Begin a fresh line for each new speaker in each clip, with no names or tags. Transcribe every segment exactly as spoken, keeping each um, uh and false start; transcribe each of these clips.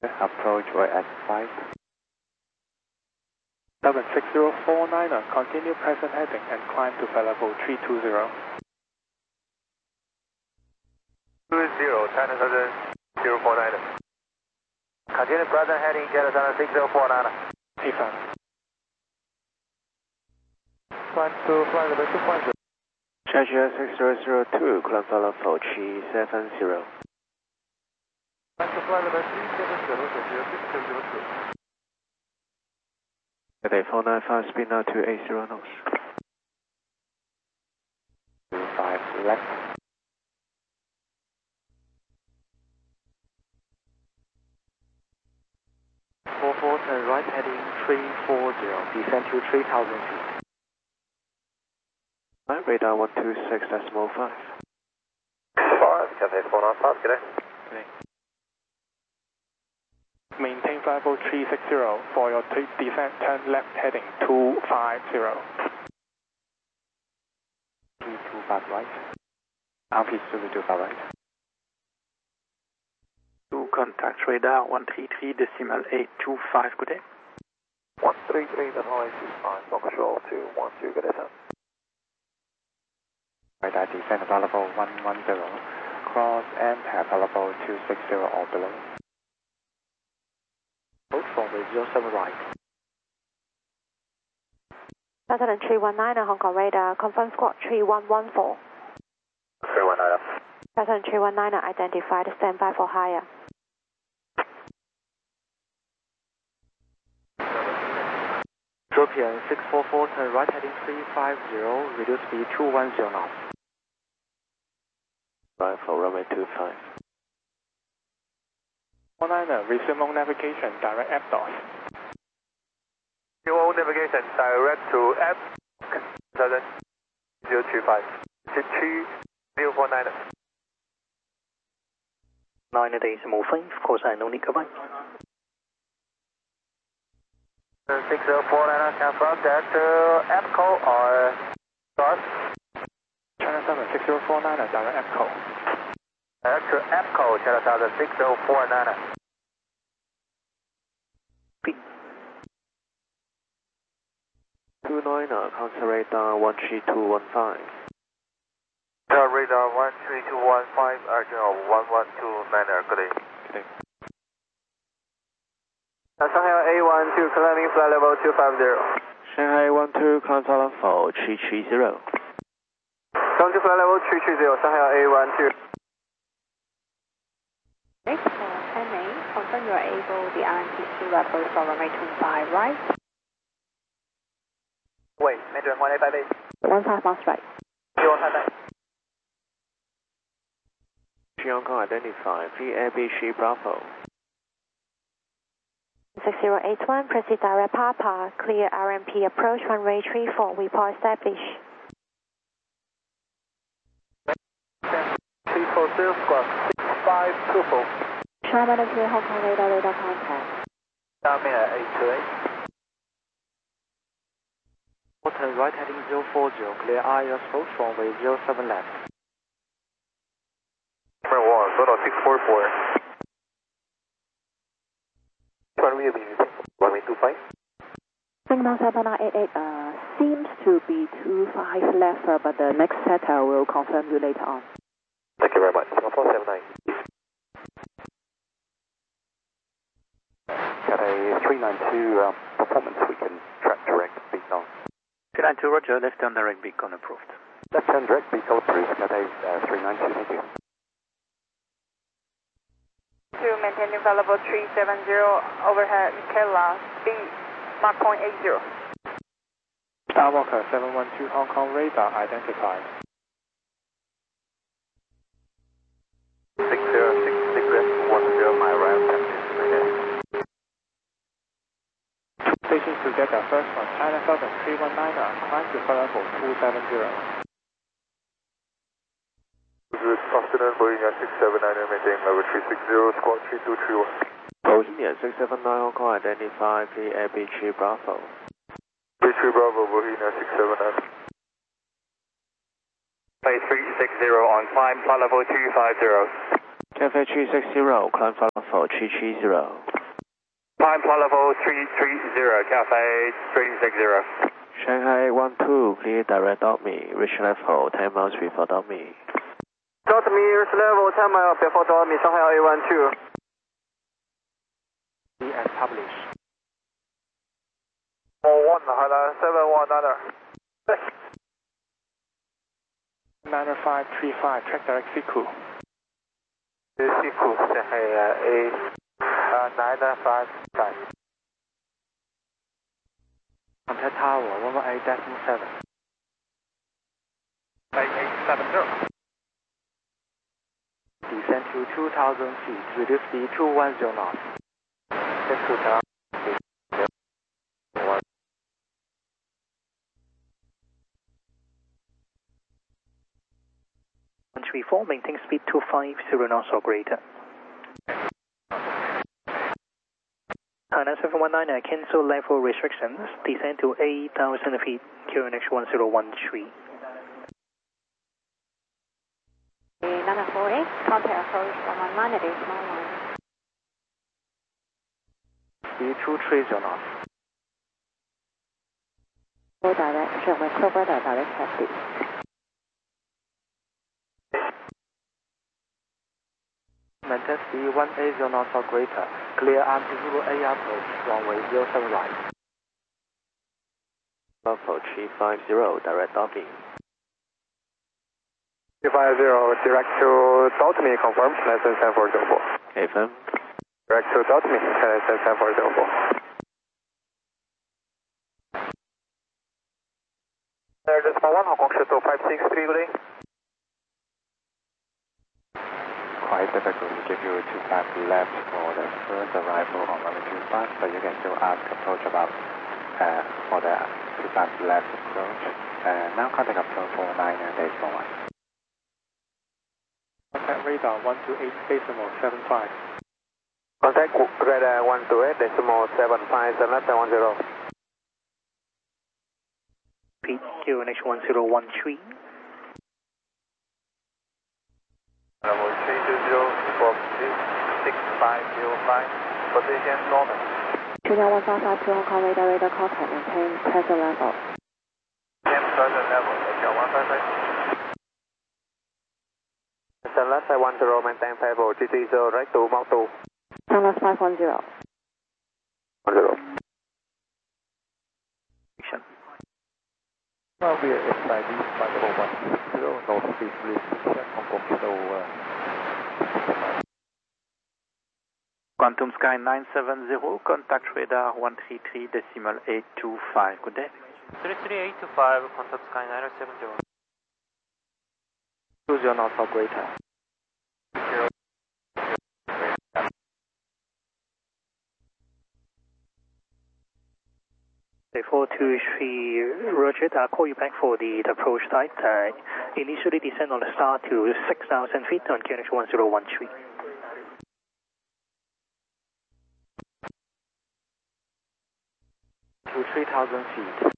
Approach right at five. seven six zero four niner, continue present heading and climb to flight level three two zero.
two zero, China seven zero four niner. Continue present heading, China seven six zero four niner.
Hey, fam.
Climb to flight level two five zero.
China six zero zero two, climb flight level three seven zero.
Climb to flight level three seven zero, zero six zero two.
Today four nine five, speed now two eight zero knots. two five left.
four four, turn right heading three four zero, descend to three thousand feet.
Right, radar one two six decimal five.
five, Cathay four nine five, good day.
Okay. Maintain flight level three six zero for your descent, turn left heading two five zero. three two five right. R P three two five right.
To contact radar one three three decimal eight two five, good day.
one three three decimal eight two five, Fox control two one two, good day, sir.
Radar descent available one one zero. Cross and path available two six zero or below.
Hold runway zero seven right.
President three one nine, Hong Kong radar, confirm squawk three one one four.
three one nine.
President three one nine identified, standby for higher.
European six four four, turn right heading three five zero, reduce speed two one zero knots.
Right for runway two five. one niner, resume on navigation, direct F D O S.
Your navigation, direct to F seven zero two five. To two zero four niner.
nine decimal five, course I no need cover.
six zero four niner, confirm that uh, F C O or D O S.
China seven six zero four niner, direct F C O.
Direct to F C O, China seven six zero four niner.
two niner, counter radar one three two one five.
Counter radar one three two one five, Arjun one one two niner, good day.
Good day.
Shanghai A one two, climbing flight level two five zero.
Shanghai one two, climb flight level three three zero.
Come to flight level three three zero, Shanghai A one two.
Next for ten A, confirm you are able the R M P two level from runway two five right.
Wait, Major one eight five eight.
one five miles right.
zero five nine.
Hong Kong identified, V A B C Bravo.
six zero eight one, proceed direct Papa, clear R M P approach runway three four, report established.
three four zero, squawk six five two four.
China three Hong Kong radar radar contact.
Down minute eight two eight. Turn right heading zero four zero, clear I L S approach runway zero seven left. Number one, total six four four. Runway runway two five.
Signal seven nine eight eight uh, seems to be two five left, uh, but the next setter will confirm you later on.
Thank you very much. one four seven nine.
Cathay three nine two, uh, performance we can track direct beacon. three nine two, roger, left turn direct beacon approved.
Left turn direct beacon approved, Cathay uh, three nine two, thank you.
To maintain available three seven zero, overhead Michaela, speed Mach point eight zero.
Skywalker seven one two, Hong Kong radar identified.
six zero six six one zero, my right,
Stations together, first one, China seven three one niner, climb to flight level two seven zero.
Good afternoon, Bohemian six seven nine, maintain level three six zero, squawk three two three one.
Bohemian six seven nine, Hong Kong identified, V A B C Bravo.
B three Bravo, Bohemian six seven nine. Play three six zero on climb, flight level two five zero.
Cafe three six zero, climb for level three three zero.
Climb for level three three zero, Cafe three six zero.
Shanghai one two, clear direct dot me, reach level ten miles before dot me.
Dot me, reach level ten miles before dot me, Shanghai A one two.
As published.
four one, Hainan seven one nine.
nine five three five, track direct Siku.
Siku, Shanghai A nine five five.
Contact tower, one one eight decimal seven.
eight eight seven zero.
Descend to two thousand feet, reduce speed to one zero knots.
one three four, maintain speed two five zero knots or greater. Hainan seven one nine, cancel level restrictions, descend to eight thousand feet, Q N H one zero one three.
nine four eight, contact approach one one nine at small line.
Speed two three zero knots.
Go direction with cover the direct taxi.
Maintain speed one eight zero knots or greater. Clear arm to zero A approach, runway zero seven right. Level three five zero, direct dot me.
three five zero, direct to dot me, confirm, less than ten four zero four.
Affirm.
Direct to dot me, less than ten four zero four. There's a small one, Hong Kong Shuttle five six three, good day.
Quite difficult to give you two flaps left for the first arrival on runway two five, but you can still ask approach about uh, for the two flaps left approach. Uh, now contact approach four nine and days one one.
Contact radar one two eight decimal seven five.
Contact radar one two eight decimal seven five, seven left and one zero.
Speed Q N H one zero one three.
Level three two zero for six five zero five, position normal.
two nine one five five two Hong Kong radar, radar contact, maintain present level.
Maintain present level, H L one five five. Sun left side one zero, maintain level G T zero, right to Mount two.
Sunless five one zero.
one zero.
Well, we are inside the flight level one zero, north speed three six, Hong Kong Shuttle. Uh, Quantum Sky nine seven zero, contact radar one three three decimal eight two five. Good day.
three three eight two five, contact Sky nine seven zero.
two zero knots or greater.
four two three, Roger, I'll call you back for the, the approach type. Uh, initially descend on the star to six thousand feet on Q N H one zero one three.
To three thousand feet.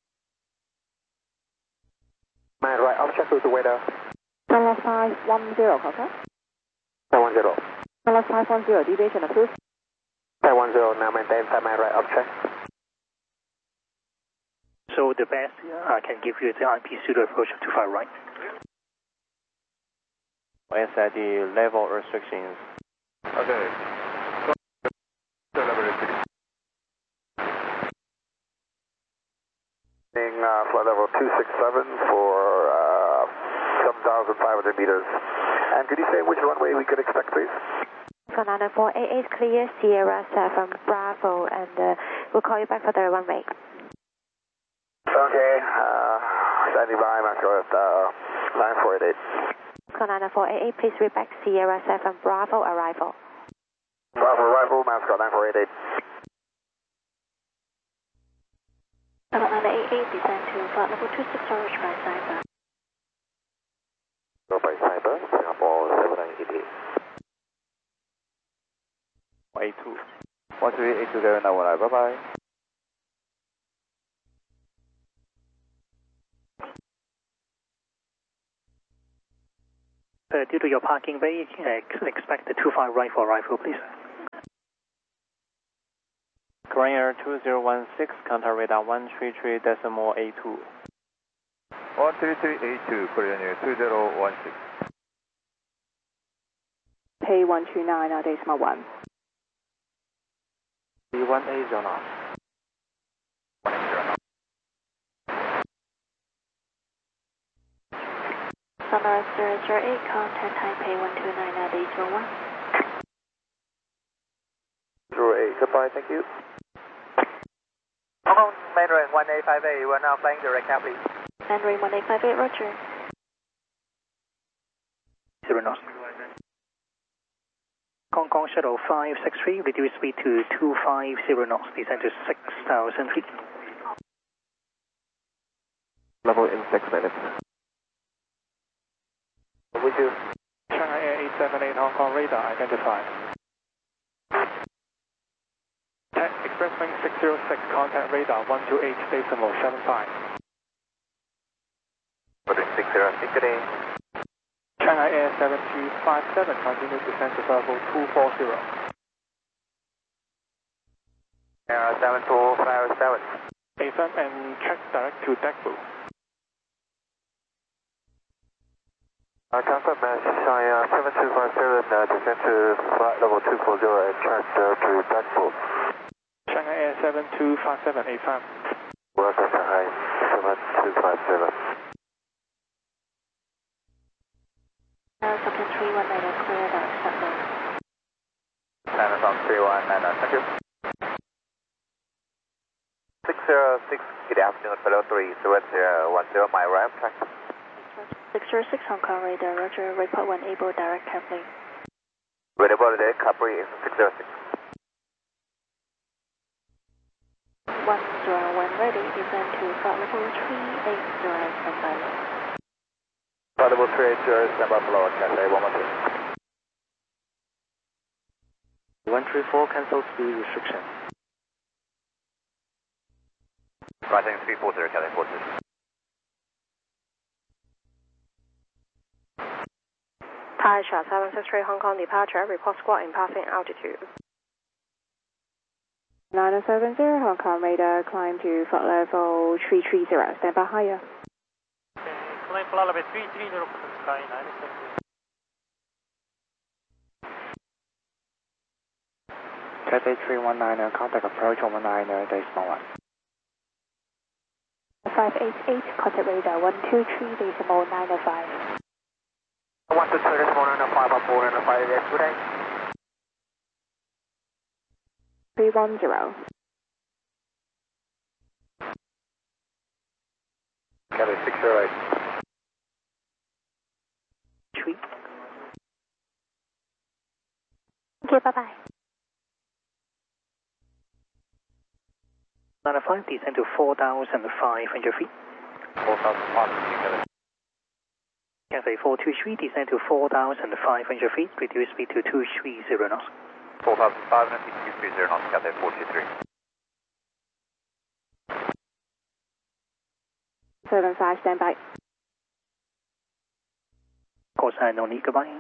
Man, right, object to the weather.
Sunless five one zero, contact.
five one zero.
Sunless five one zero, deviation approved.
five one zero, now maintain five man right object.
So the best I can give you is the I P pseudo approach of two five right.
When set the level restrictions.
Okay. Uh, flight level two six seven for uh, seven thousand five hundred meters. And could you say which runway we could expect, please?
Nine four eight eight, clear Sierra seven Bravo, and uh, we'll call you back for the runway.
Okay, uh, standing by, Masco at uh, nine four eight eight.
nine four eight eight, please read back Sierra seven Bravo, arrival.
Bravo arrival, Masco nine four eight eight.
nine eight eight, descend to flight level two six zero, reach by Cyber.
Go by Cyber, Singapore seven nine eight eight.
eight two. one three eight two zero, now one, bye bye.
uh, due to your parking bay, uh, expect the two five right for arrival, please.
Korean Air two zero one six, contact radar one three three decimal eight two.
one three three eight two, Korean Air two zero one six.
Pay one two nine, uh, decimal one.
B one eight zero knots.
Sunrise zero zero eight, contact Taipei one two nine, uh, decimal one.
zero eight, goodbye, thank you. Hong Kong, Mandarin one eight five eight, we're now flying direct now, please.
Mandarin one eight five eight, roger.
Zero knots. Hong Kong Shuttle five six three, reduce speed to two five zero knots, descend to six thousand feet.
Level in six minutes.
We do.
Shanghai Air eight seven eight, Hong Kong radar identified. Tech Expresswing six zero six, contact radar one two eight decimal seven five.
six zero six, good day.
Shanghai Air seven two five seven, continue descent to level two four zero.
Air seven two five seven.
Affirm and check direct to Daegu.
Uh, confirm, uh, Shanghai Air seven two five seven, uh, descent to flight level two four zero and track uh, to Daegu.
Shanghai Air seven two five seven, affirm.
Welcome, Shanghai seven two five seven.
Southern three one nine, clear about start mode.
Amazon three one nine, thank you. six zero six, good afternoon, fellow three zero zero one zero, my ramp track.
six zero six, Hong Kong radar, roger, report one able direct airplane.
Available direct Capri is six zero six.
one zero one ready, descend to flight level three eight zero, standby low.
Flight level three eight zero, standby below, Cathay one one two.
one three four, cancel speed restriction.
Rising three four zero, Cathay four two.
Taisha seven six three, Hong Kong departure, report squawk in passing altitude.
nine seven zero, Hong Kong radar, climb to flight level three three zero, standby higher.
Climb flight level three three zero, sky nine seven zero.
Cathay three one nine, contact approach one one nine, decimal one.
five eight eight, contact radar one two three, decimal nine five.
one two three, decimal nine five, one four nine five, yes, good day.
three one zero.
Cathay six zero eight.
Three.
Okay, bye-bye.
nine five, descend to four thousand five hundred feet.
four thousand five hundred.
Cathay four two three, descend to four thousand five hundred feet, reduce speed to two three zero knots.
four thousand five hundred feet, two three zero knots, Cathay four two three.
seven five, standby.
Course I no need, goodbye.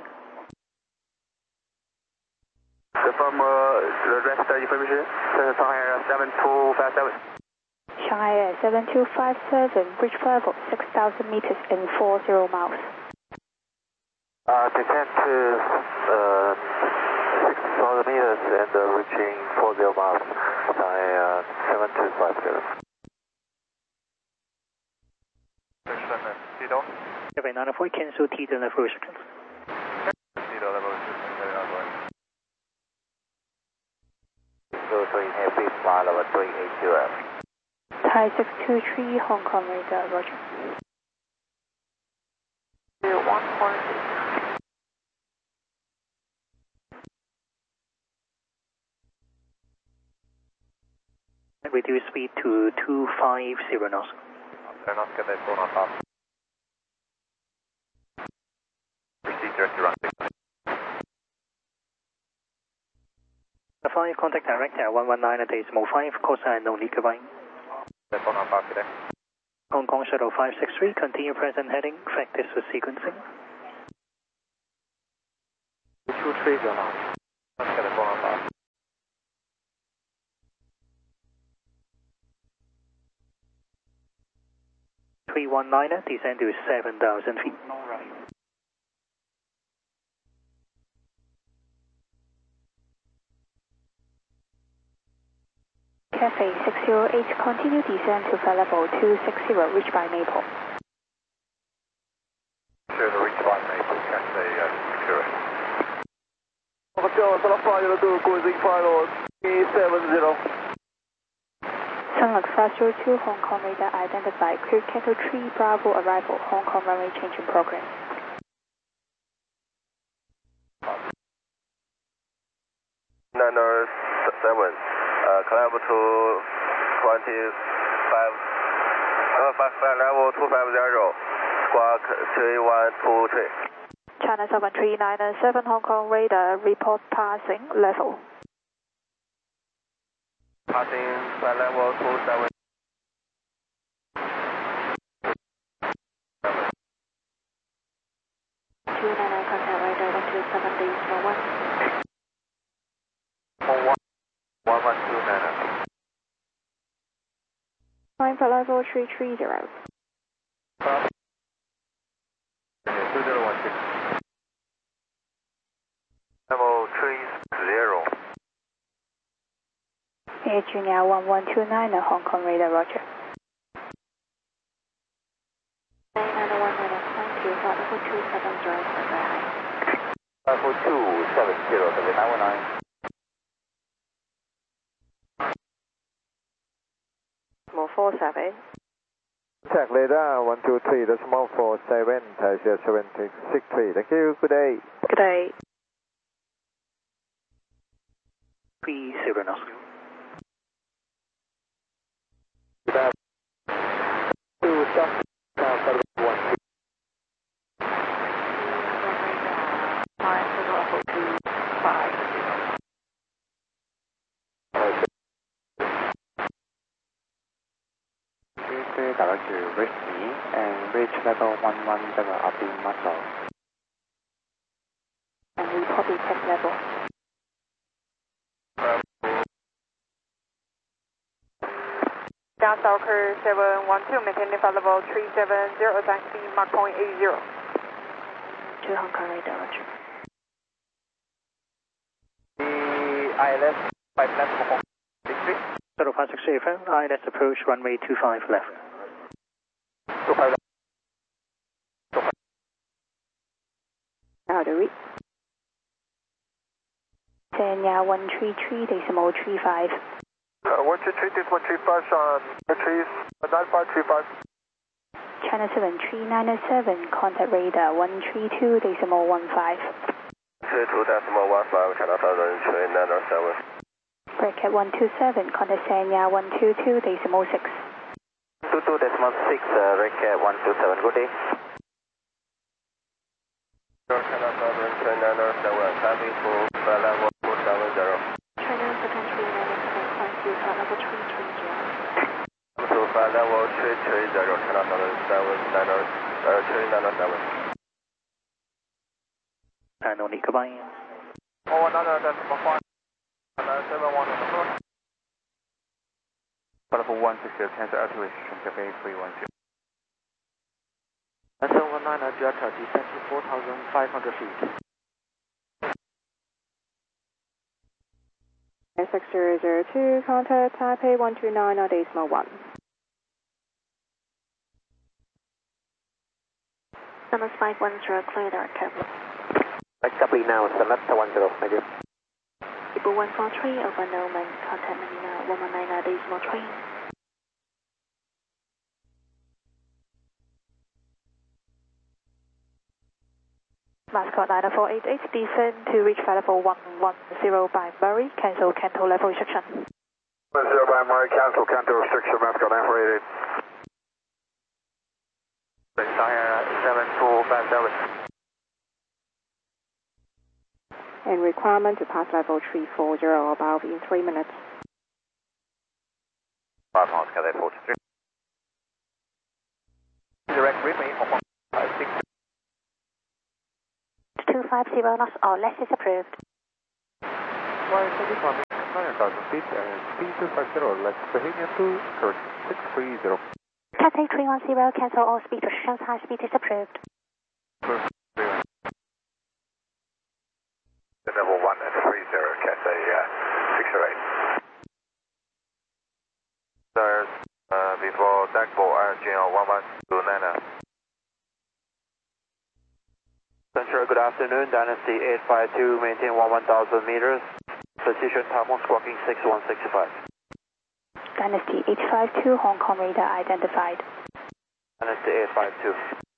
Confirm uh, the rest of information. Shanghai Air seven two five seven.
Shanghai Air seven two five seven, bridge level six thousand meters and four zero miles.
Uh, descend to uh, six thousand meters and uh, reaching four zero miles. Shanghai uh, seven two five seven.
Cathay nine four, cancel T to level restrictions.
So, so you have base flight level three eight zero.
Thai six two three, Hong Kong radar, roger. one four six.
Reduce speed to two five zero knots.
Turn off, get that phone on top. Proceed direct to run six.
five, contact direct air one one nine, decimal five, course I no need, goodbye.
That phone on top today.
Hong Kong Shuttle five six three, continue present heading, practice with sequencing.
two three zero knots. Let's get a phone number.
three one niner, descend to seven thousand feet.
No right.
Cathay six zero eight, continue descend to flight level two six zero, reach by Maple.
Sure, the reach by Maple, Cathay uh, secure.
Hotel Alpha two, cruising final three seven zero.
Sunlock five zero two, Hong Kong radar identified, clear Cathay three Bravo arrival, Hong Kong runway changing program.
Niner seven, uh, climb to twenty-five, uh, flight level two five zero, squawk three one two three.
China seven three nine seven, Hong Kong radar, report passing level.
Passing flight level two seven.
two nine nine, contact radar one two seven, decimal one.
one one two nine.
Flying flight level three three zero.
two zero one six. Level three zero.
Air Junior one one two nine, Hong Kong radar, roger. nine nine one nine, climb to flight level two seven zero, very high.
Level two seven zero, W nine one nine.
More four seven.
Contact radar one two three, decimal four seven, Taisia seven six three. Thank you, good day.
Good day.
three zero knots.
Two, just now, one.
Flying flight level two five.
Please direct to reach me and reach level one one zero Abdi Muscle.
And report the tech level.
Down South Curve seven one two, maintaining flight level three seven zero, taxi Mach point eight zero.
To Hong Kong radar, roger.
The I L S five left Hong Kong six three.
zero five six zero, I L S approach, runway two five left.
two five left.
Now the read. Sanya one three three, decimal three five.
Uh, one two three, decimal three five, on trees, nine five three five.
China seven three nine seven, contact radar one three two, decimal one five.
three two decimal one five, China Southern three nine seven.
Break at one two seven, contact Sanya one two two, decimal six.
two two decimal six, uh, Red Cat one two seven, good day. China Southern three nine seven, climbing to flight level two seven zero.
China seven three nine seven, climb to flight level three three zero.
To flight level three three zero, China Southern seven nine three nine seven.
And only goodbye.
Oh, another decimal five, nine seven one on the floor.
Level one six zero, cancel altitude restriction, Cafe three one zero.
seven one nine Delta, descend to four thousand five hundred feet.
six zero zero two, contact Taipei one two nine, decimal one.
Summers five one zero, clear dark Kevlar.
Copy now, Summers one zero, thank you.
People one four three, over Noman, contact Manila one one nine, decimal three. Mascot nine four eight eight, descend to reach flight level one one zero by Murray, cancel Canto level restriction.
one zero by Murray, cancel Canto restriction, Mascot nine four eight eight. seven two five seven.
And requirement to pass level three four zero above in three minutes.
five miles, Cathay forty-three.
Direct with me, Hong Kong five six.
two five zero knots or less is approved.
Flight twenty-one, nine thousand feet and speed two five zero, let's Bohemia two, correct six three zero.
Cathay three one zero, cancel all speed restrictions, high speed is approved.
Level one and three zero, Cathay uh, six zero eight. There's uh, before Dagbo R G L one one two nine. Central, good afternoon, Dynasty eight five two, maintain one one thousand meters. Precision Tamon squawking six one six five.
Dynasty eight five two, Hong Kong radar identified.
Dynasty eight five two.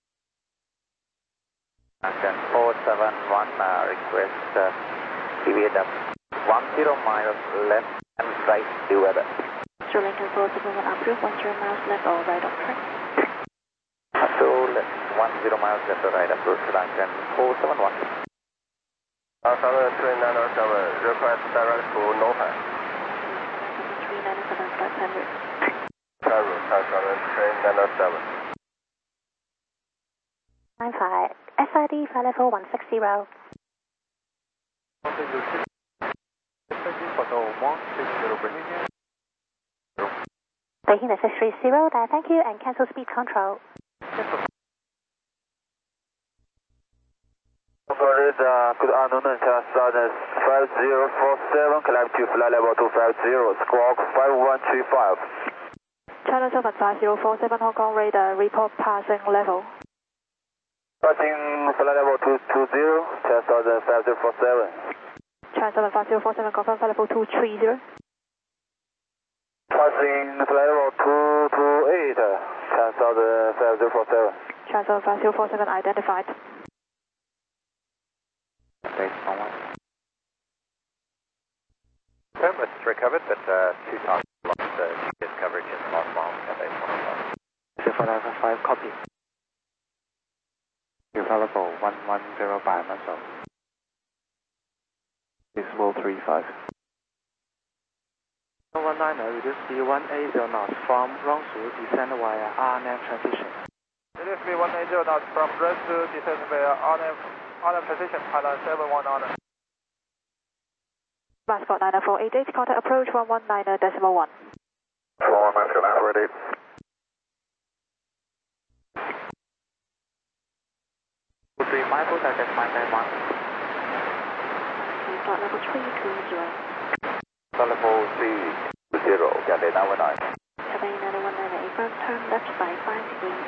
And then four seven one, uh, request uh, deviate up one zero miles left and right to weather.
Sri Lankan four seven one approved, one zero miles left or right of track.
So left, one zero miles left or right approach Sri Lankan four seven one. Tower three nine seven, request direct to Nohai.
three nine seven five hundred.
Tower three nine seven.
nine five, S I D flight level one six zero. Bohemia six three zero, thank you and cancel speed control.
Uh, good afternoon, Southern five zero four seven, climb to flight level two five zero, squawk five one three five.
China seven five zero four seven, Hong Kong radar, report passing level.
Passing flight level two two zero, Southern five zero four seven.
China seven five zero four seven, confirm flight level two three zero.
Passing flight level two two eight, Southern five zero four seven.
China seven five zero four seven identified.
It's recovered, but uh, two times lost the G P S coverage in the last mile.
Zero five, copy. Developable one one zero by Muscle. Visible three five.
one nine, reduce speed one eighty knots from Rongshu, descend via R N F transition. Reduce speed one eighty knots from Rongshu, descend via R N F, R N F transition, Thailand seven one order.
Mascot nine four eight eight, contact approach one one nine decimal one.
four one nine ready.
three five, contact five nine one.
Flight level three two zero.
Level three two zero, Cathay nine one nine.
Cathay nine one nine eight, firm turn left by five degrees.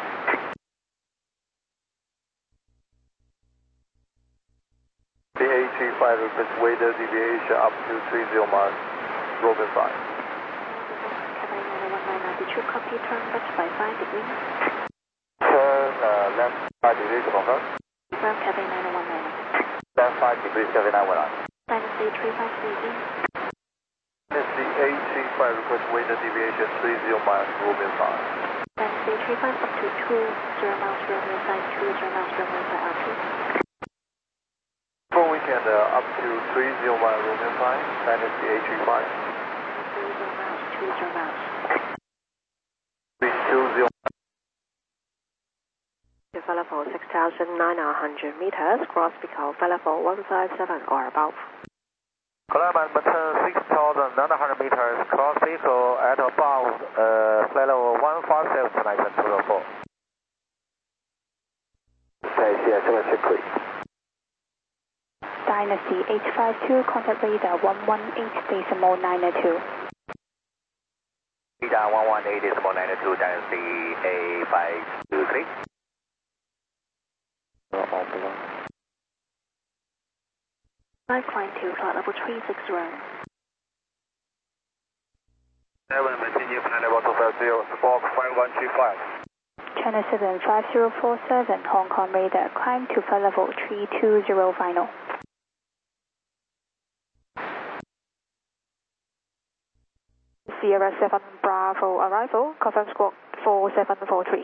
The A three five request weather deviation up to three zero miles, Robin five.
Cathay nine one nine, altitude copy, turn left by five degrees.
Turn uh, left five degrees, confirm.
Confirm Cathay nine one nine.
Left five degrees, Cathay nine one nine.
Dynasty three five three in.
Dynasty A three five request weather deviation three zero miles, Robin five.
Dynasty three five up to two zero miles, Romeo side two zero miles, Romeo side altitude.
For weekend uh, up to three zero miles, Romeo five, Dynasty A three five.
three zero miles, two zero miles.
two zero.
Develop for six thousand nine hundred meters, cross because level one five seven or above.
Climb and maintain six thousand nine hundred meters, cross vehicle at above uh, flight level one five seven, Nice two zero four. Okay, yeah, seven six three.
Dynasty eight five two, contact radar one one eight decimal nine two.
Radar one one eight decimal nine two, Dynasty A five two three.
All below.
Flight climb to flight level three six zero.
seven, continue flight level two five zero, squawk five one three five.
China seven five zero four seven, Hong Kong radar, climb to flight level three two zero final. Sierra seven Bravo arrival, confirm squawk four seven four three.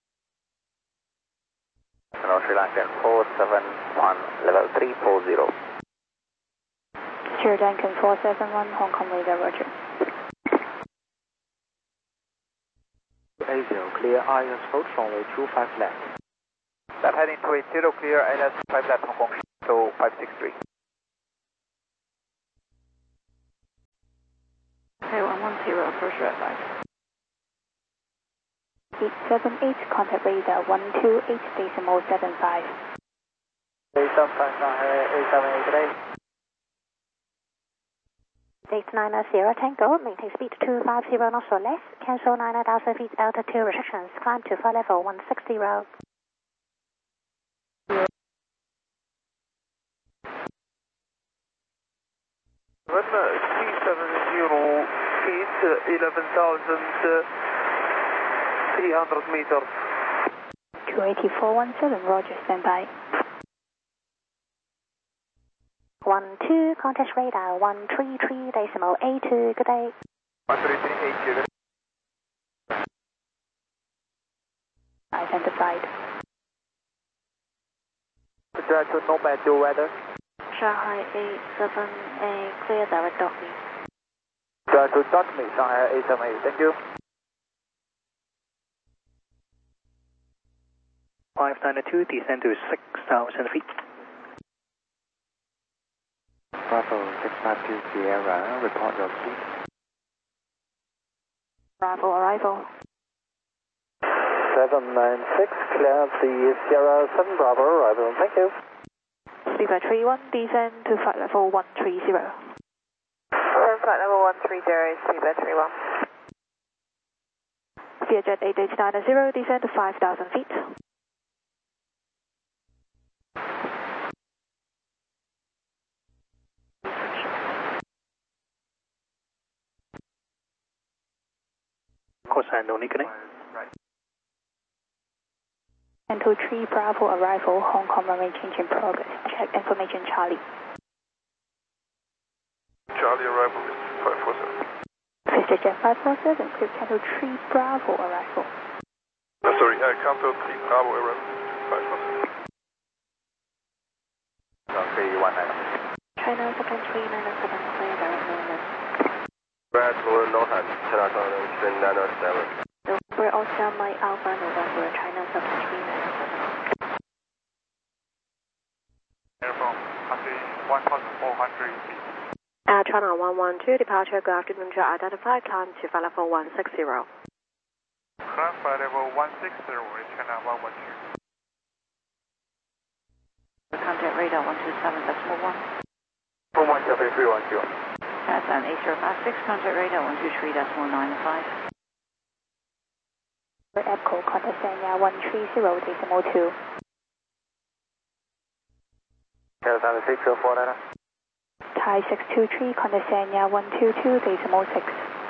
Hello, Sri Lankan four seven one, level three four zero.
Sierra Duncan four seven one, Hong Kong radar, roger.
A zero, clear I S approach runway two five left.
Left heading to eight zero, clear I S five left, Hong Kong.
Cancel five six three.
Okay, one one zero, approach red line.
eight seven eight, contact radar one two eight decimal seven five.
eight seven five, Shanghai eight seven eight today.
Date nine zero Tango, maintain speed two five zero knots or less, cancel nine thousand feet altitude restrictions, climb to flight level one six zero.
three seven zero feet, eleven thousand three hundred meters.
two eight four one seven, roger, standby. one two, contact radar one three three decimal eight two, good day.
one three three eight two.
Identified.
Try to nomad to weather.
Shanghai eight seven eight, clear direct dot me.
Try to dot me, Shanghai eight seven eight, thank you.
five ninety-two, descend to six thousand feet.
Bravo six five two Sierra, report your speed.
Bravo arrival.
seven nine six, clear the Sierra seven Bravo arrival, thank you.
Speedbird three one, descend to flight level one three zero.
Flight level one three zero, Speedbird three one.
Vietjet eight eight nine zero, descend to five thousand feet.
Course and only connect.
And two three Bravo arrival, Hong Kong runway change in progress. Check information, Charlie.
Charlie arrival is five four seven.
VistaJet five four seven, clear Canto three Bravo arrival.
Uh, sorry, uh, Canto three Bravo arrival five four seven.
three one nine.
China second three nine seven, clear direct movement.
Brad for Northern, China three nine seven.
We're Oscar Mike Alpha November, China second three nine seven.
Airborne, country one thousand four hundred feet.
Air China one one two, departure, good afternoon, to identify, climb to flight level one six zero.
Climb flight level one six zero, China one one two.
Contact radar one two seven decimal one.
one one seven three one two.
S N eight zero five six, contact radar one two three decimal nine five.
Echo, contact Sanya one three zero decimal two.
California six zero four nine.
Thai six two three, contact Sanya one two two decimal six.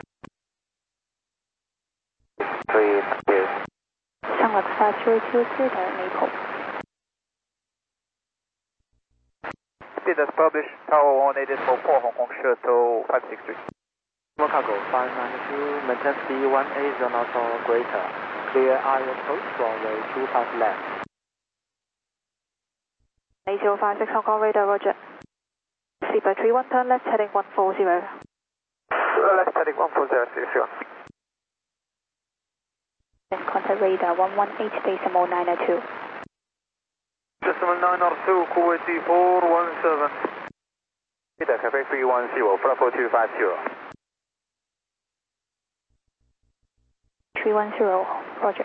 Three, thank you.
Sunlux five zero two, clear direct Maple.
Speed as published, Tower one eight four four, Hong Kong Shuttle five six three.
Chicago five ninety-two, maintain speed one eight knots or greater. Clear I approach runway two five left.
eight zero five six Hong Kong radar, roger. Speedbird three one, turn left heading one four zero.
Left heading one four zero, six zero.
Then contact radar one one eight decimal nine two.
Decimal nine or two, Kuwaiti four one seven. Peter, Cafe three one zero, Bravo two five zero.
three one zero, roger.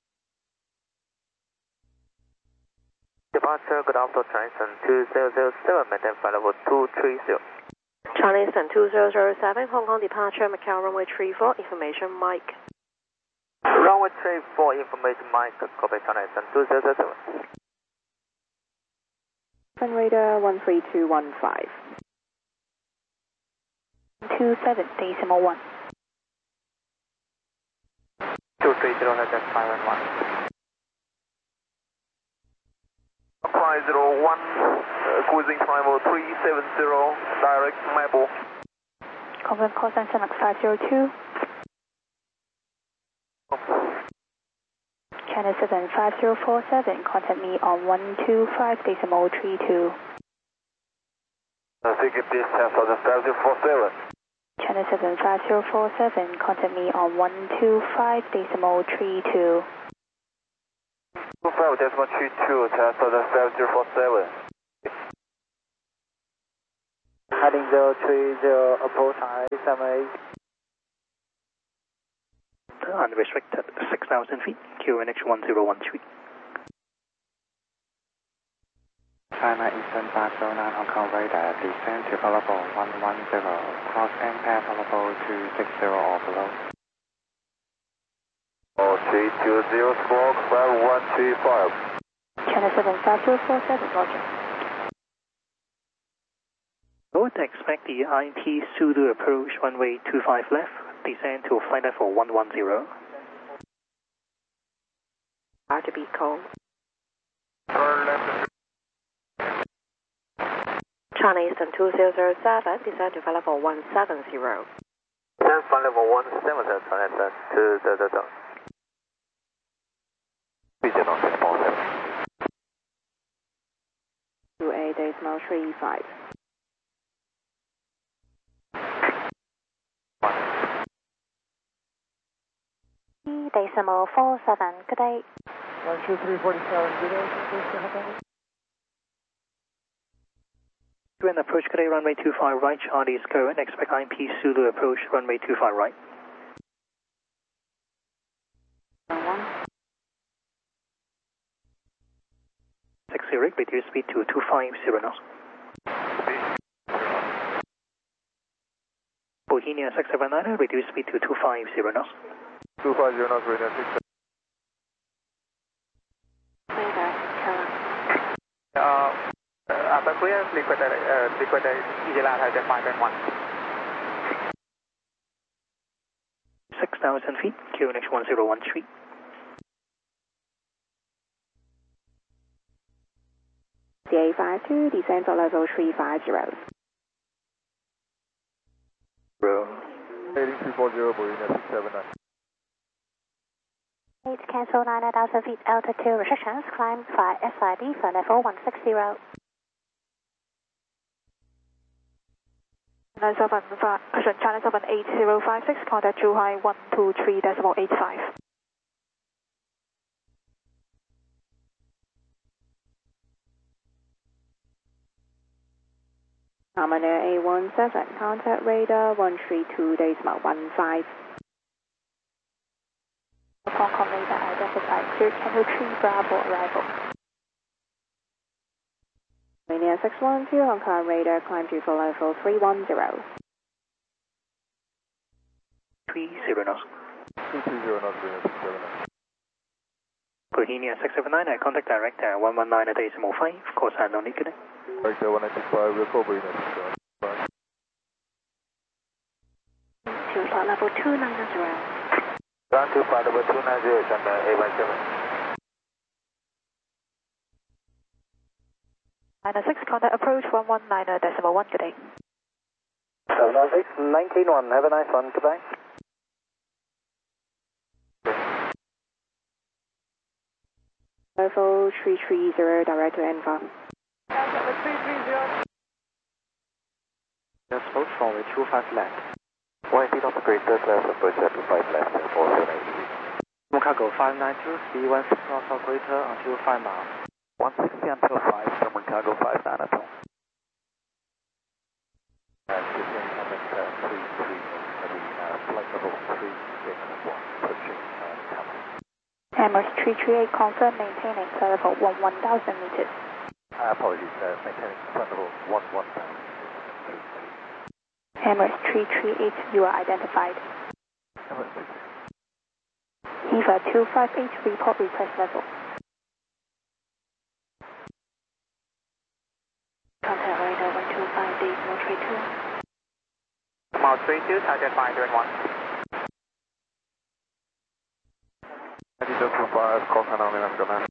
Departure, good afternoon, Chinese two zero zero seven, maintain flight level two three zero.
Chinese two zero zero seven, Hong Kong departure, Macau runway three four, information Mike.
Runway three four, information Mike, copy Chinese two zero zero seven.
Sun radar one three two one five.
two seven decimal one.
two three zero, head at five one one. five zero one, uh, cruising time three seven zero, direct Maple.
Confirm call sign Sunlux five zero two. China seven five zero four seven, contact me on one two five decimal three two.
I think it is for the five zero four seven.
China seven five zero four seven, contact me on one two five decimal three two.
two five decimal three two, for the five zero four seven.
Heading zero three zero, approach high seven eight.
Unrestricted six thousand feet, Q N H one zero one three.
China Eastern five zero nine Hong Kong radar, descend to level one one zero, cross and path level two six zero or below.
Oh, three two zero, squawk five one three five.
China seven five two four seven, roger.
Would expect the I T Zulu approach runway two five left, descend to flight level one one zero.
R to be call. China Eastern two zero zero seven, descend to flight level one seven zero.
Descend flight level one seven zero, China Eastern two zero zero seven. Region on six four seven.
two eight decimal three five.
Decimal four seven, good day.
one two three forty-seven, good day, Hong Kong.
When approach today, runway two five right, Charlie is go and expect I P Zulu approach runway two five right.
One.
six zero, reduce speed to two five zero knots. Bohemia six seven nine, reduce speed to two five zero knots.
two five zero knots, radio six.
Radar, Carolina.
Uh, uh, after clear, liquid, uh, liquid, easy land has defined in one.
six thousand feet, Q N H one zero one three.
C A five two, descend for level three five zero.
Heading two four zero, Bohemia six seven nine.
eight, cancel nine thousand feet, altitude restrictions, climb via S I D for level one six zero.
China seven five, China seven eight zero five six, contact Zhuhai one two three decimal eight five.
Common Air A one seven, contact radar one three two decimal one five.
Hong Kong radar identified, clear Kilo three Bravo arrival.
Romania six one two, Hong Kong radar, climb to for level three one zero.
three zero knots.
two two zero knots, radio six seven nine.
Bohemia six seven nine, contact director one one nine decimal five, course and only good day.
Director one ninety five, we'll call Bohemia six seven nine.
To flight level two nine zero.
Ground two flight level two nine zero, China A one seven.
China six, contact approach one one nine decimal one, good day.
seven nine six, nineteen one, have a nice one, goodbye.
Level three three zero, direct to Enva.
three three zero.
Just approach runway two five left.
one eighty knots, grade third left, approach at two five left, and four seven eight.
Mocago five nine two, speed one six knots or greater until five miles.
one sixty until five, German cargo five nine until. And descend comment uh, three three, heading uh, flight level three six one, approaching uh, Tamil.
Emirates three three eight, confirm maintaining flight level one one thousand meters.
Uh, apologies, uh, maintaining flight level one one thousand.
Emirates three three eight, you are identified.
Emirates
EVA two five eight, report request level.
Contact radar one two five decimal three two.
Mile three two, target five doing one.
ninety two five, call canal in Afghanistan.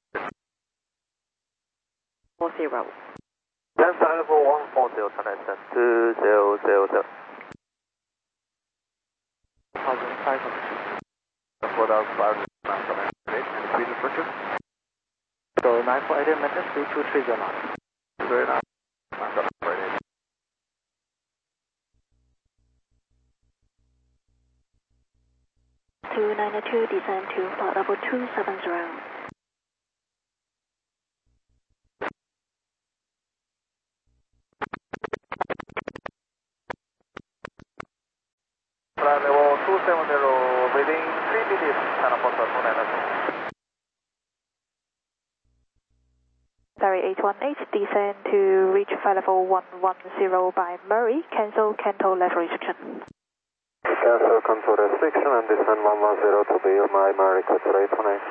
four zero.
Then flight level one four zero, China Eastern two zero zero zero.
five hundred.
four thousand five hundred, and speed instruction.
So nine four eight meters, speed two three zero knots.
Very nice. I've got it ready.
two nine two, descend to flight level two seven zero.
seven zero, within three minutes, China Foxtrot two nine zero.
Qatari eight one eight, descend to reach flight level one one zero by Murray, cancel Canto level restriction.
Cancel control restriction and descend one one zero to be my Murray, Qatari eight one eight.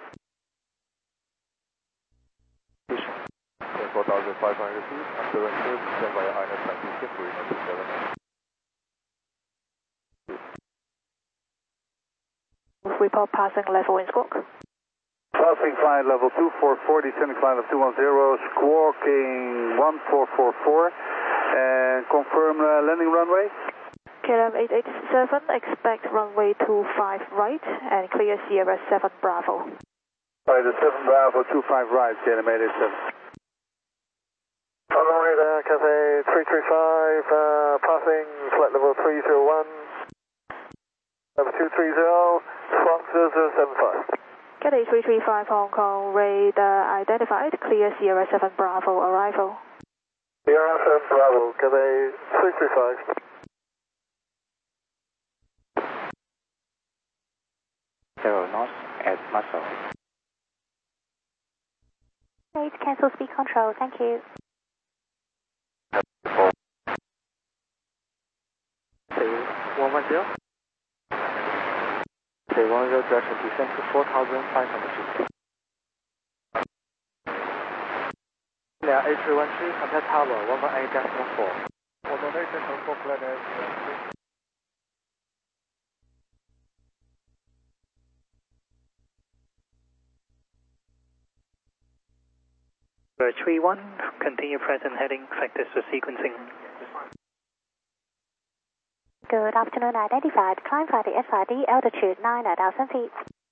four thousand five hundred feet, after runway, descend via I N E transmission, Marina two seven.
Report passing level in squawk.
Passing flight level two four four, descending flight level two one zero, squawking one four four four, and confirm uh, landing runway.
K L M eight eight seven, expect runway two five right, and clear Sierra seven Bravo.
Right, the seven Bravo, two five right, K L M eight eight seven.
Hello, radar, Cathay three three five, uh, passing flight level three zero one, level two three zero, Fox zero zero seven five.
Cathay three three five Hong Kong, radar identified, clear Sierra seven Bravo, arrival.
Sierra seven Bravo, Cathay three three five.
Zero knots at muscle.
Eight, cancel speed control, thank you.
one one zero. one one zero direction descent to four thousand five hundred feet. Clear A three one three, contact tower one one eight decimal four. Automation control planet.
three one, continue present heading, factors for sequencing.
Good afternoon, identified. Climb for the S R D, altitude nine thousand feet.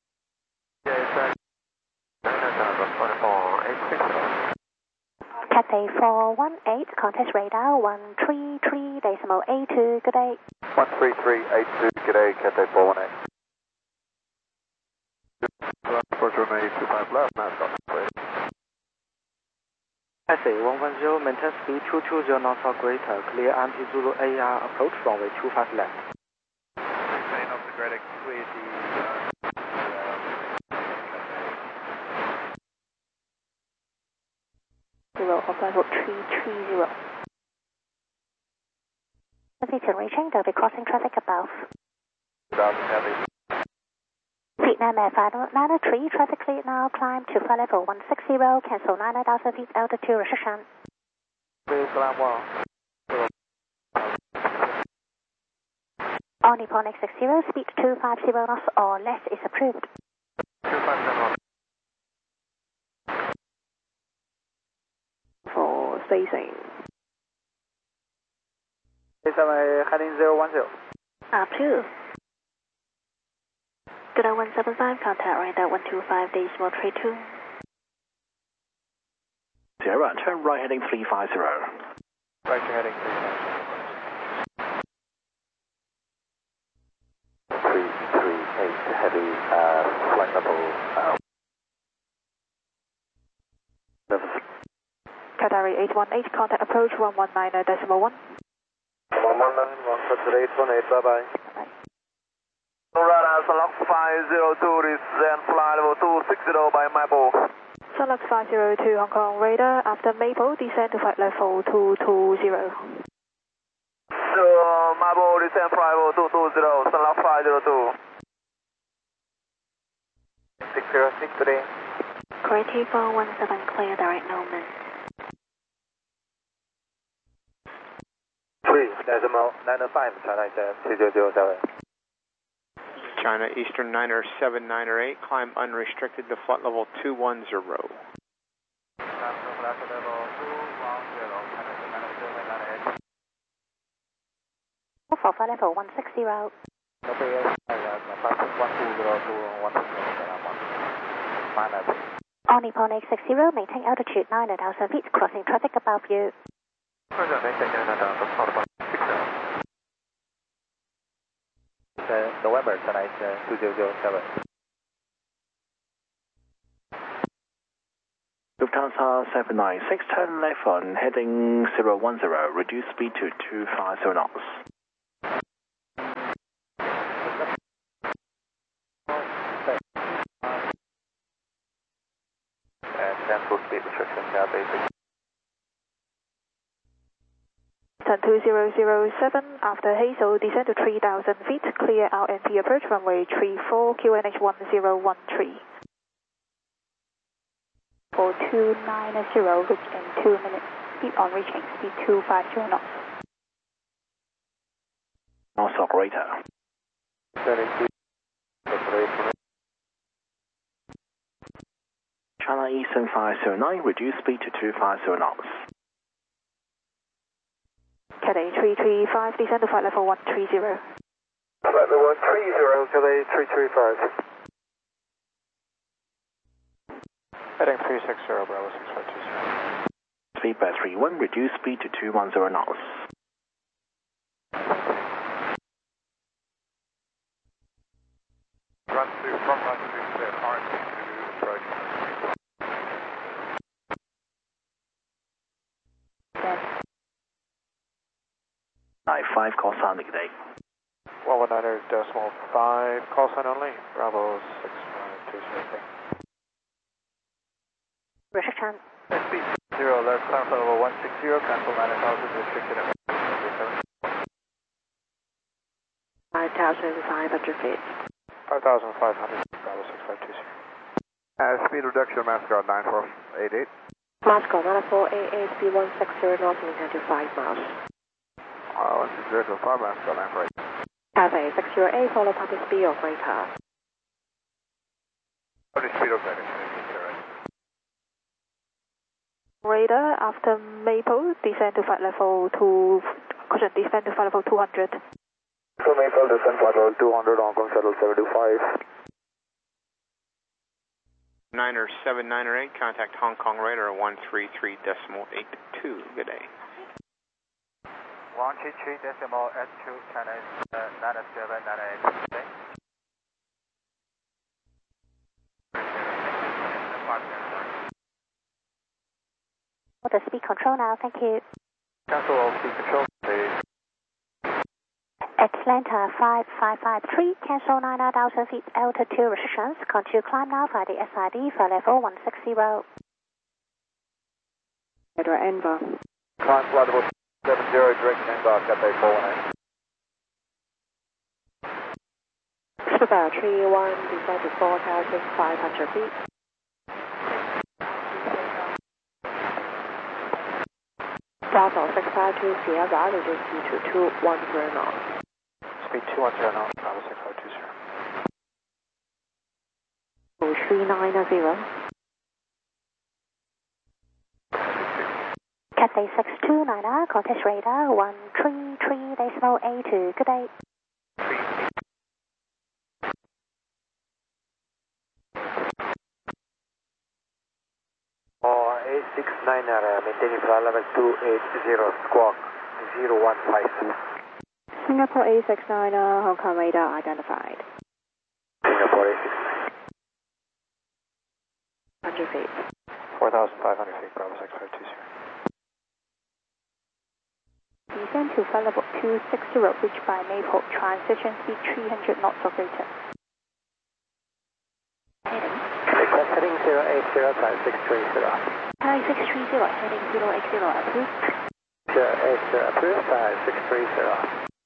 Cathay four one eight, contact radar one three three decimal eight two, good day.
one three three eight two, good day, Cathay four one eight. Approach runway two five left, now stop.
Cathay one one zero, maintain speed two two zero knots or greater, clear anti Zulu A R, approach runway two five left.
Main of the Great clear the
Zero, of level three three zero.
Position reaching, they'll be crossing traffic above.
South Heavy.
Vietnam Air five nine three, traffic clear now, climb to flight level one six zero, cancel nine thousand feet altitude restriction. All Nippon X six zero, speed two five zero knots or less is approved.
two five zero.
For spacing.
Heading zero one zero.
Up to. Good one seven five, contact radar one two five decimal three two.
Sierra, turn right heading three five zero.
Right to heading
three three eight, heavy, uh, flight level, uh,
Qatari eight one eight, contact approach one one nine decimal one.
one one nine one, Qatari eight one eight, bye bye.
Bye.
Radar, Sunlux five zero two, descend flight level two six zero by Maple.
Sunlux five zero two Hong Kong radar, after Maple, descend to flight level two two zero.
So, Maple, descend flight level two two zero, Sunlux five zero two. six zero six today.
Correct T four one seven, clear direct Norman.
three decimal nine five, China two zero zero seven.
China Eastern niner seven niner eight, climb unrestricted to flight level two one zero.
For flight level one six zero. All Nippon X six zero, maintain altitude nine thousand feet, crossing traffic above you.
November tonight, two zero zero seven.
Lufthansa seven nine six, turn left on heading zero one zero, reduce speed to two five zero knots.
restriction, Cathay six.
Sun two zero zero seven, after Hazel, descend to three thousand feet, clear R and P approach runway three four, Q N H one zero one three.
For two nine zero, reach in two minutes, speed on reaching, speed two five zero knots.
North operator. China Eastern five zero nine, reduce speed to two five zero knots.
Cathay three three five, descend to flight level one three zero.
Flight level one three zero, Cathay three three five.
Heading three six zero, Bravo six five two zero.
Speed by three one, reduce speed to two one zero knots.
Run two, from run two, clear, R and P to approach.
Nine five, call sign today.
one one niner decimal five, call sign only, Bravo six five two zero.
Restriction.
Speed zero, left climb flight level one six zero, cancel nine thousand, restricted at
five thousand five hundred feet.
five thousand five hundred, Bravo six five two zero.
Uh, speed reduction, Mascot nine four eight eight.
Moscow nine four eight eight, speed one six zero knots, maintain to five miles.
Uh, one six zero to five, Mascot nine four eight.
Cathay six zero eight, follow public speed of radar.
What is speed of that?
Radar, after Maple, descend to flight level two, caution, descend to flight level two hundred.
So Maple, descend flight level two hundred, Hong Kong shuttle seven two five.
Niner seven niner eight, contact Hong Kong radar one three three decimal eight two. Good day.
one three three decimal eight two, China uh, nine seven nine eight. Good day.
For the speed control now, thank you.
Cancel all speed control, please.
Atlanta five five five three, cancel nine thousand feet altitude restrictions. Continue climb now by the S I D for level one six zero.
Radar Enver.
Climb flight level seven zero, direct Envar, Cathay four one eight.
Super three one, descend to four thousand five hundred feet. Bravo six five two, Sierra, reduce speed to two one zero knots.
Speed two one zero knots, Bravo six five two zero.
Oh, three nine zero.
Cathay six two nine, contest radar one three three decimal eight two. Good day.
Or eight six nine, maintaining flight level two eight zero, squawk zero one five two.
Singapore eight six nine, Hong Kong radar identified.
Singapore eight six nine.
one hundred feet.
four thousand five hundred feet, Bravo six five two zero.
Descend to flight level two six zero, reach by Maple, transition speed three hundred knots or greater. Heading.
Request heading zero eight zero, time six three zero.
Hi six three zero, heading zero eight zero, approved.
zero eight zero, approved, time six three zero.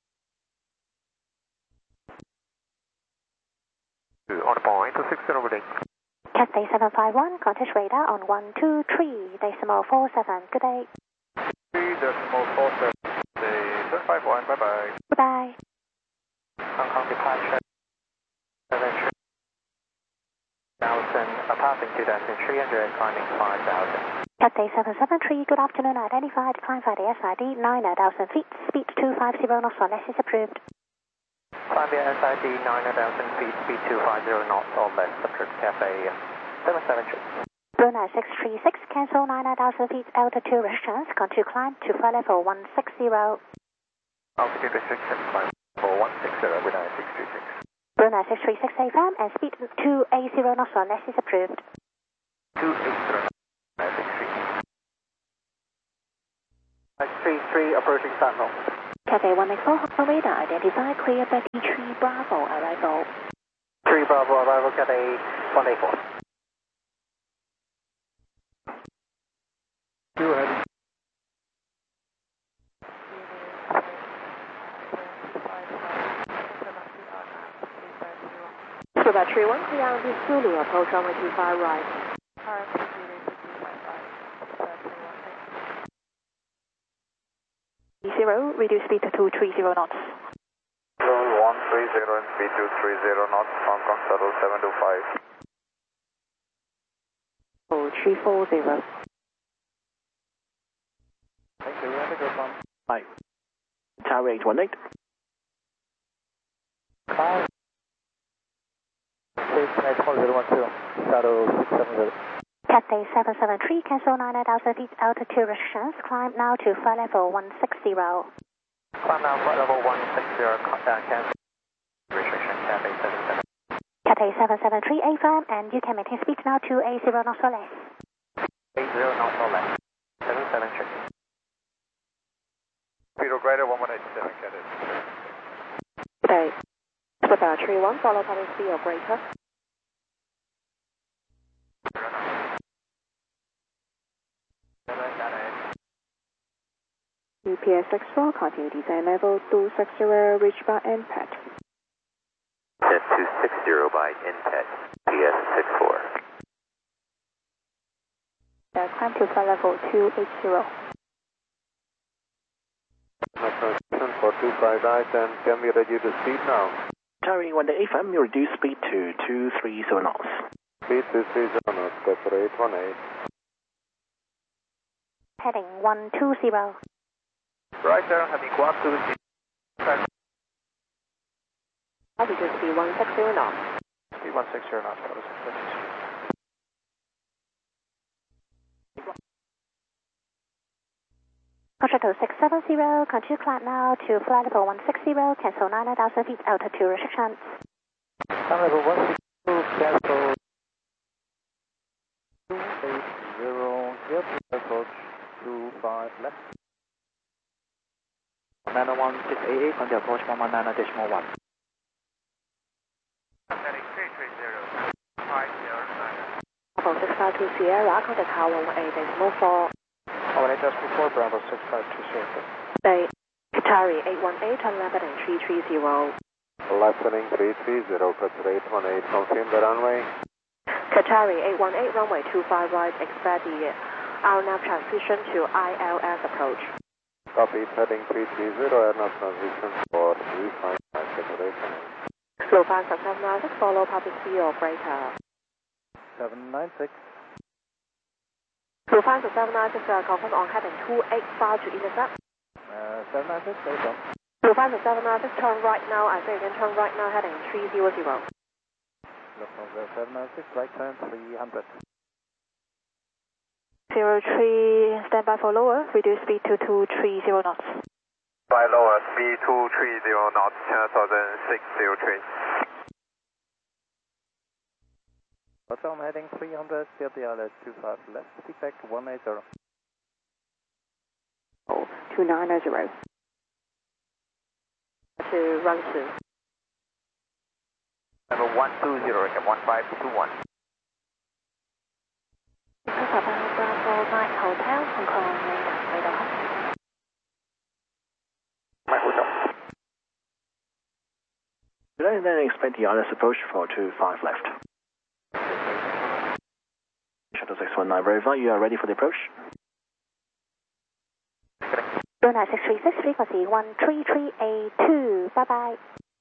On point, two six zero, reading.
Cathay seven five one, contest radar on one two three decimal four seven. Good day.
three decimal four seven, seven five one, bye bye.
Goodbye.
Hong Kong departure seven three thousand, uh, passing two thousand three hundred, climbing five thousand.
Cathay seven seven three, good afternoon, identified, climb by the S I D nine thousand feet, speed two five zero knots or less is approved.
Climb via S I D nine thousand feet, speed two five zero knots or less, approved. Cathay seven seven three.
Brunei six three six, cancel nine thousand feet altitude restrictions, continue climb to flight level one six zero.
Altitude restriction, climb for one six zero, Brunei six three six.
Brunei six three six A F M and speed two eight zero knots or less is approved.
two eight zero, Brunei six three. six three three, approaching Sentinel.
Cathay one eight four, Hong Kong radar identified, clear Becky three Bravo, arrival.
three Bravo, arrival, Cathay one eight four. Two heading.
Quebec three one, clear on the Zulu, approach runway two five right.
Zero, reduce speed to two three zero knots.
one three zero and speed two three zero knots, Hong Kong shuttle seven two five.
Oh, three four zero.
Thank you, and a good one.
Hi. Tower eight one eight.
Five. Six eight four zero one two. Shadow six seven zero.
Cathay seven seven three, cancel nine thousand feet altitude restrictions. Climb now to flight level one six zero.
Climb now flight level one six zero, uh, cancel restriction, Cathay seven seven.
Cathay seven seven three, A firm, and you can maintain speed now to eight zero knots or less.
eight zero knots or less. seven seven three. Speed or greater, one one eight seven, Cathay.
Okay. Quebec three one, follow public speed or greater.
U P S six four, continue descent level two six zero, reach by impact.
Jet two six zero by impact, P S six four.
Uh, climb to flight level two eight zero.
For two five right, and can we reduce the speed now?
Tower eight one eight, A firm, you reduce speed to two three zero knots.
Speed two three zero knots, for eight one eight.
Heading one two zero.
Right there, heading one two zero.
Altitude speed one six zero knots.
Speed one six zero knots,
Shuttle six seven zero, continue climb now to flight level one six zero, cancel nine thousand feet altitude restrictions.
Climb level one six two, cancel two eight zero, yep, approach two five left. nine one six eight eight, continue approach one one nine decimal one.
Heading three three zero, five zero nine.
Bravo six five two Sierra, contact tower one one eight decimal four.
Oh, and just before Bravo six five two zero.
Bay, Qatari eight one eight, turn left and three three zero.
Left heading three three zero, Qatar eight one eight, confirm the runway.
Qatari eight one eight, runway two five right, expect the R N A V transition to I L S approach.
Copy, heading three three zero, R N A V transition for three five five, Qatar eight one eight.
Lufthansa seven nine six, follow public speed or greater.
seven nine six.
Lufthansa seven nine six, uh, confirm on heading two eight five to intercept.
Uh, seven nine six, based on.
Lufthansa seven nine six, turn right now, I say again, turn right now, heading three zero zero.
Lufthansa seven nine six, right turn three hundred.
Zero three, stand by for lower, reduce speed to two three zero knots.
By lower, speed two three zero knots, ten thousand six zero three.
Bottom heading three hundred, C L T L S two five left, feedback one eight zero.
Oh, two nine zero.
To run to.
Number one two zero, one five two one.
Bravo Night Hotel, Hong Kong, radar contact.
My hotel.
Should I then expect the honors approach for two five left? Shuttle six one nine, verify you are ready for the approach.
Luna six three six, frequency one three three A two, bye bye.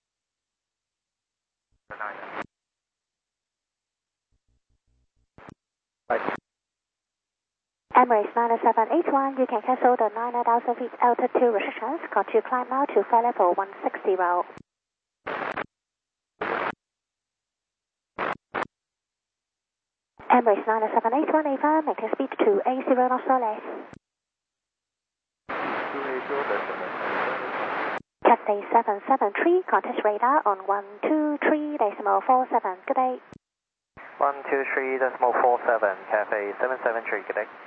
Right.
Emirates nine seven eight one, you can cancel the nine thousand feet altitude restrictions. Continue climb now to flight level one six zero. Emirates nine seven eight one, A firm, maintain speed to eight zero knots or less. Cathay seven seven three, contest radar on one two three decimal four seven, good day.
one two three decimal four seven, Cathay seven seven three, good day.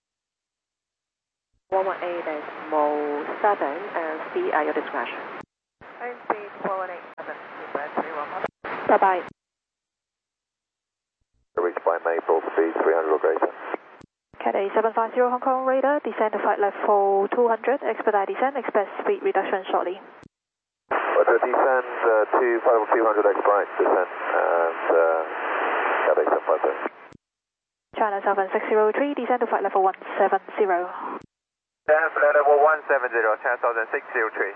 one one eight decimal seven, and speed at your discretion.
And speed one one eight seven, three one.
Bye bye.
Reach by Maple, speed three hundred or greater.
Cathay seven five zero Hong Kong radar, descend to flight level two hundred, expedite descent, expect speed reduction shortly.
Roger, descend uh, to flight level two hundred, expedite descent, and uh, Cathay seven five zero.
China seven six zero three, descend to flight level one seven zero.
Descend flight level one seven zero, China seven six zero three.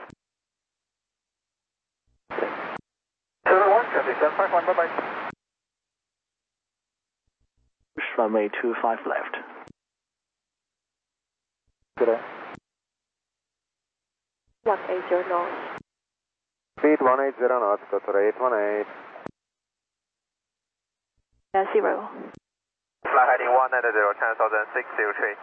seven one, Cathay seven five one, bye bye.
Runway two five left.
Good day.
one eighty knots.
Speed one eighty knots, Qatar eight one eight.
Uh, zero.
Flight heading one nine zero, China seven six zero three.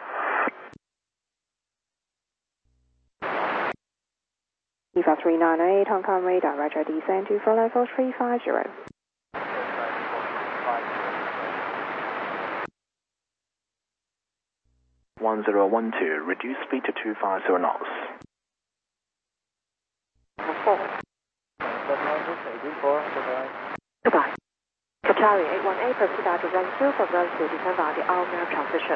Eva three nine eight, Hong Kong radar, Roger, descend to flight level three five zero.
one zero one two, reduce speed to two five zero knots.
Goodbye. Qatari eight one eight, proceed out to run through for run through, descend via the R nav transition.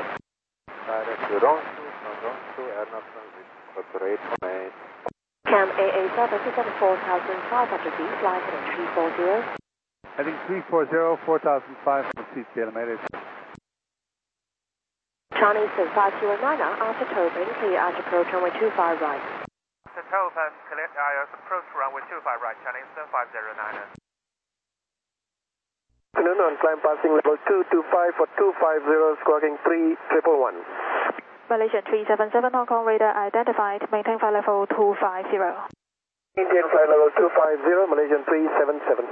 Cam A A seven, descend four thousand five hundred feet, fly heading three four zero.
Heading three four zero, four thousand five hundred feet, kilometers.
Chinese five zero nine, after towing, clear out approach runway two five right.
After tow, clear out approach runway two five right, Chinese five zero nine.
Afternoon, on climb passing level two two five for two five zero, squawking three triple one.
Malaysian three seven seven Hong Kong radar identified, maintain flight level two five zero.
Indian flight level two five zero, Malaysian three seven seven.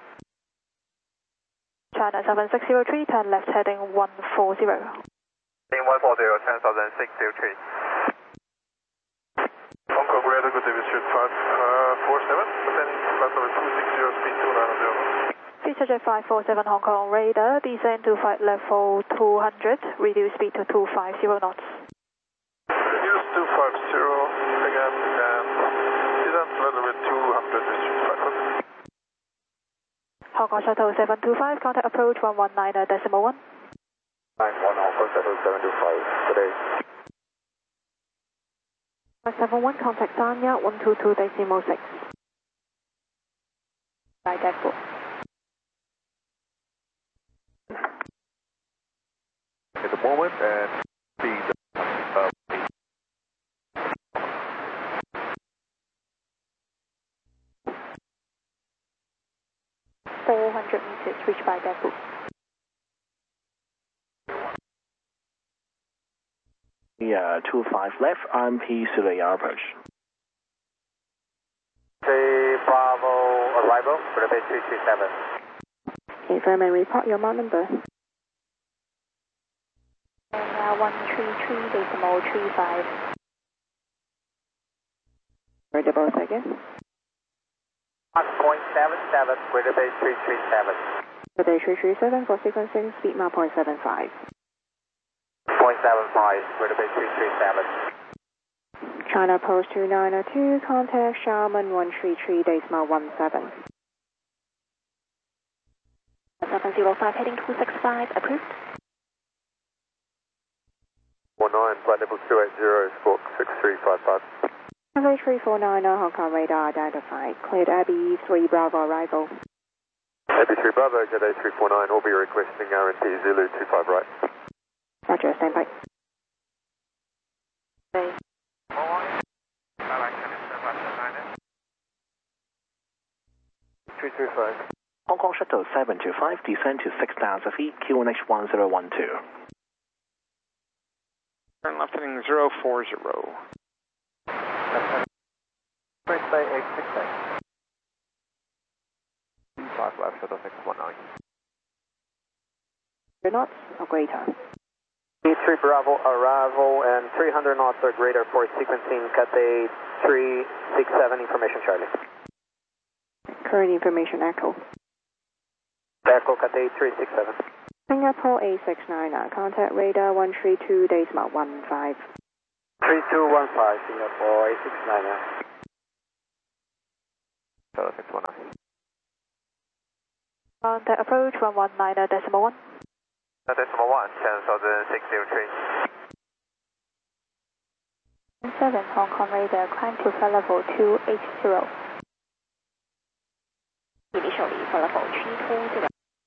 China seven six zero three, turn left heading one four zero.
Heading one four zero, China seven six zero three. Hong Kong radar, good day, Vision five four seven, descending flight level two six zero, speed two nine zero.
Feature five four seven Hong Kong radar, descend to flight level two hundred, reduce speed to two five zero knots.
Reduce two five zero again, and descend flight level two hundred, Vision five hundred.
Hong Kong Shuttle seven two five, contact approach one one nine decimal one.
nine one Hong Kong Shuttle seven two five, good day.
five seven one, contact Sanya one two two decimal six. By deck four.
At the moment, and speed uh,
four hundred meters, reach by deck four.
Yeah, two five left, R M P Surveyor approach.
Say Bravo arrival, for the base three three seven.
Confirm and report your mount number.
And one three three decimal three five.
Read the both again.
one point seven seven, with the base three three seven.
For day three three seven for sequencing, speed map point seven five.
point seven five, with the base three three seven.
China Post two nine zero two, contact Sharman one three three decimal one seven.
seven zero five, heading two six five, approved.
one nine, flight level two eight zero, squawk six three five five.
Runway three four nine, Hong Kong radar identified. Cleared Abbey three Bravo arrival.
Abbey three Bravo, Cathay three four nine, will be requesting R and P Zulu two five right.
Roger, stand by.
Okay.
three three five.
Hong Kong Shuttle seven two five, descend to six thousand feet, Q N H one zero one two.
Turn left heading zero four zero.
First bay eight six eight. five left, Shuttle six one nine.
Knots or greater.
E three Bravo arrival and three hundred knots or greater for sequencing Cathay three six seven, information Charlie.
Current information echo.
Echo Cathay three six seven.
Singapore eight six nine, contact radar one three two decimal one five.
three two one five, Singapore eight six nine.
Shuttle six one nine.
Contact approach one one nine decimal one.
Decimal one, ten thousand six zero three.
seven, Hong Kong radar, climb to flight level two eight zero. Initially, flight level three two zero.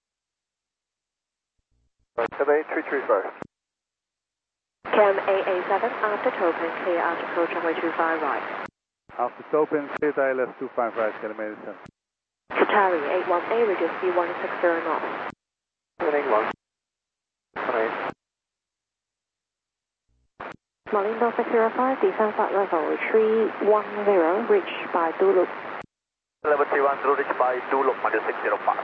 Quebec three three five.
Cam A A seven, after token, clear out approach runway two five right.
After Topin, clear I L S two five right, kilometer seven.
Qatari eight one A, reduce speed one six zero knots.
Turning one. Alright.
Malindo six zero five, descend flight level three one zero, reach by Duluth.
Level three one zero, reach by Duluth, minus six zero five.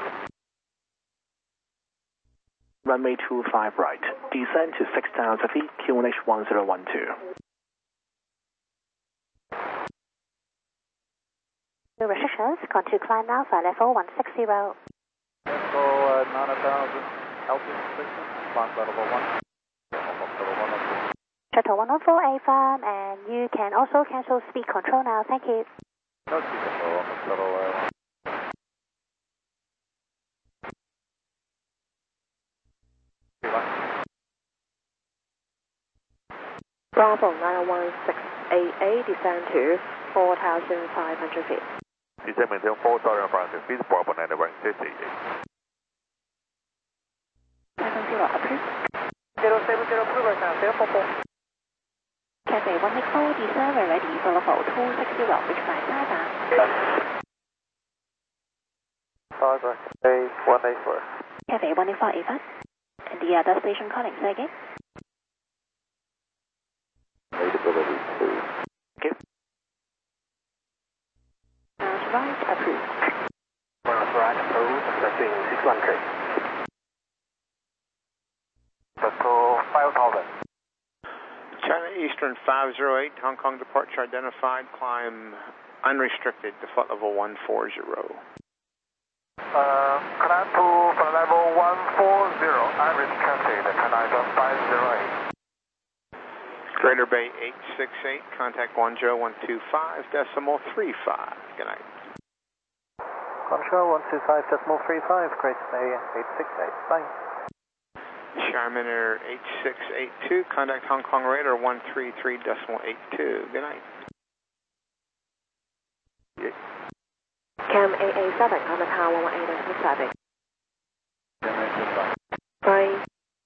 Runway two five right, descend to six thousand feet, Q N H one zero one two.
No restrictions, continue climb now, flight level one six zero.
So uh, nine thousand, altitude system, flight level one.
Shuttle one one four A firm, and you can also cancel speed control now, thank you.
No speed control on the shuttle. Uh,
Bravo nine one six eight A, descend to four thousand five hundred feet.
Descend maintain four thousand five hundred feet, Bravo nine one six eight.
seven zero, approved.
zero seven zero, approval, zero four four.
Cathay one eight four, descend ready for level two six zero, reach by Saipan.
Five, A one eight four.
Cathay one eight four, A five. And the other station calling, say again.
Rateability two.
Okay.
Sounds right, approved.
Sounds right, approved, pressing six one three. Total five thousand.
China Eastern five zero eight, Hong Kong departure identified, climb unrestricted to flight level one four zero.
Uh, climb to flight level one four zero, unrestricted, Canada five zero eight.
Greater Bay eight six eight, contact one zero one two five decimal three five. Good night.
Control one two five decimal three five, Greater Bay eight six eight, bye.
Charmin Air eight six eight two, contact Hong Kong radar one three three decimal eight two. Good night.
Cam A A seven, on the tower one one eight decimal seven. Bye.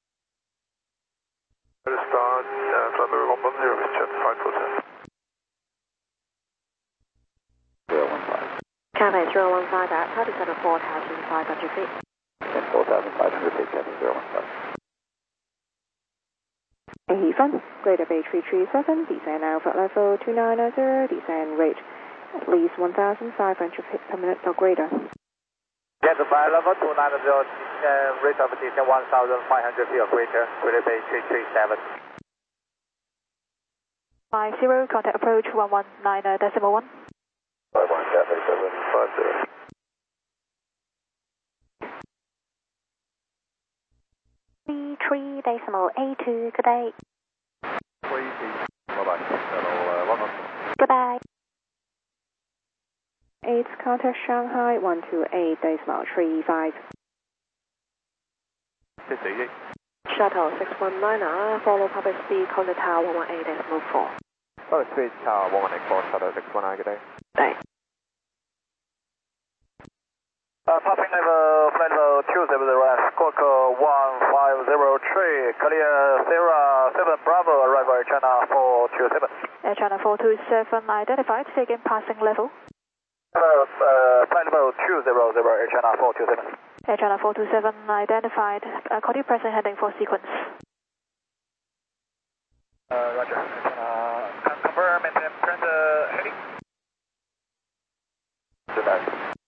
Start, uh, runway one one zero, jet five four seven. zero one five.
Cam A zero one five, at thirty seven four thousand five hundred feet.
And four thousand five hundred feet, Kevin zero one five.
Affirm, Greater Bay three three seven, descend now flight level two nine zero, descend rate at least one thousand five hundred feet per minute or greater.
Get to flight level two nine zero, uh, rate of descent one thousand five hundred feet or greater, Greater Bay three three seven.
five zero, contact approach one one nine decimal one.
five one seven seven five zero.
three three decimal eight two, good day.
three bye-bye, shuttle uh, one one four.
Goodbye.
eight, contact Shanghai one two eight decimal three five.
six eight eight.
Shuttle six one nine R, follow public speed, contact tower one one eight decimal four.
Oh, speed tower one one eight four, shuttle six one nine, good day.
Thanks.
Uh, passing level, flight level two seven zero, squawk one five zero three, clear Sierra seven Bravo, arrival at China four two seven.
Air China four two seven, identified, taking passing level.
Uh, uh, flight level two zero zero, Air China four two seven.
Air China four two seven, identified, uh, continue pressing heading for sequence.
Uh, roger, uh, confirm, maintain current uh, heading. Goodbye.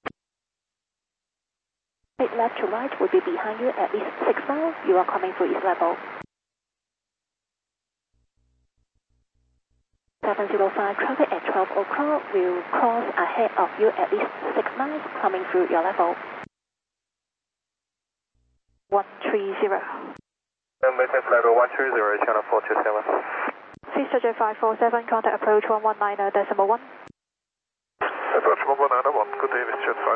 Eight left to right will be behind you at least six miles. You are coming through east level. seven zero five traffic at twelve o'clock will cross ahead of you at least six miles coming through your level. one three zero.
Maintain level one three zero, Channel four two seven.
Vista J five four seven, contact approach one one nine decimal one.
Approach one one nine one, good day, Vista Jet five.